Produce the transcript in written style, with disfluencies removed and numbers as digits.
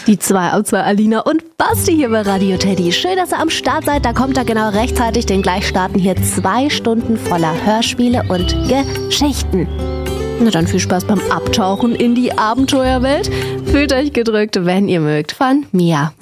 Die 2 auf 2 Alina und Basti hier bei Radio Teddy. Schön, dass ihr am Start seid. Da kommt er genau rechtzeitig, denn gleich starten hier 2 Stunden voller Hörspiele und Geschichten. Na dann viel Spaß beim Abtauchen in die Abenteuerwelt. Fühlt euch gedrückt, wenn ihr mögt. Von Mia.